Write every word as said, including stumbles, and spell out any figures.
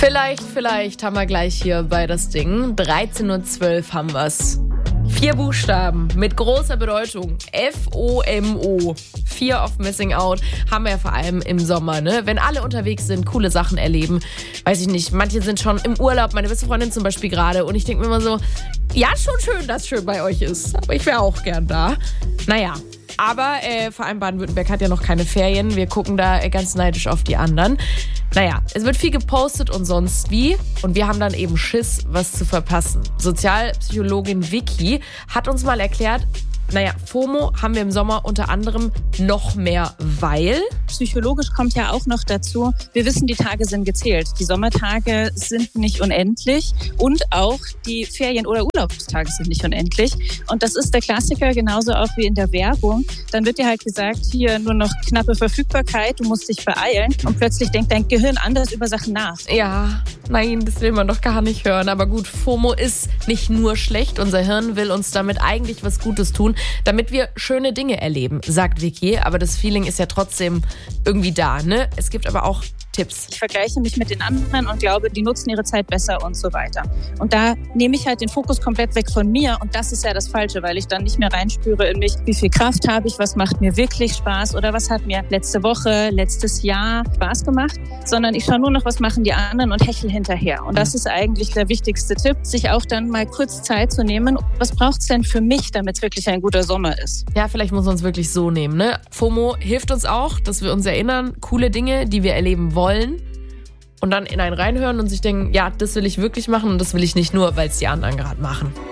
Vielleicht, vielleicht haben wir gleich hier bei das Ding. dreizehn Uhr zwölf haben wir's. Vier Buchstaben mit großer Bedeutung. F O M O. Fear of Missing Out haben wir ja vor allem im Sommer, ne? Wenn alle unterwegs sind, coole Sachen erleben. Weiß ich nicht, manche sind schon im Urlaub, meine beste Freundin zum Beispiel gerade. Und ich denke mir immer so, ja, schon schön, dass es schön bei euch ist. Aber ich wäre auch gern da. Naja, aber äh, vor allem Baden-Württemberg hat ja noch keine Ferien. Wir gucken da äh, ganz neidisch auf die anderen. Naja, es wird viel gepostet und sonst wie. Und wir haben dann eben Schiss, was zu verpassen. Sozialpsychologin Vicky hat uns mal erklärt, naja, FOMO haben wir im Sommer unter anderem noch mehr, weil... Psychologisch kommt ja auch noch dazu, wir wissen, die Tage sind gezählt. Die Sommertage sind nicht unendlich und auch die Ferien- oder Urlaubstage sind nicht unendlich. Und das ist der Klassiker, genauso auch wie in der Werbung. Dann wird dir halt gesagt, hier nur noch knappe Verfügbarkeit, du musst dich beeilen. Und plötzlich denkt dein Gehirn anders über Sachen nach. Ja, nein, das will man doch gar nicht hören. Aber gut, FOMO ist nicht nur schlecht. Unser Hirn will uns damit eigentlich was Gutes tun, damit wir schöne Dinge erleben, sagt Vicky. Aber das Feeling ist ja trotzdem irgendwie da, ne? Es gibt aber auch Tipps. Ich vergleiche mich mit den anderen und glaube, die nutzen ihre Zeit besser und so weiter. Und da nehme ich halt den Fokus komplett weg von mir und das ist ja das Falsche, weil ich dann nicht mehr reinspüre in mich, wie viel Kraft habe ich, was macht mir wirklich Spaß oder was hat mir letzte Woche, letztes Jahr Spaß gemacht, sondern ich schaue nur noch, was machen die anderen und hechel hinterher. Und das ist eigentlich der wichtigste Tipp, sich auch dann mal kurz Zeit zu nehmen. Was braucht es denn für mich, damit es wirklich ein guter Sommer ist? Ja, vielleicht muss man es wirklich so nehmen, ne? FOMO hilft uns auch, dass wir uns erinnern, coole Dinge, die wir erleben wollen. wollen und dann in einen reinhören und sich denken, ja, das will ich wirklich machen und das will ich nicht nur, weil es die anderen gerade machen.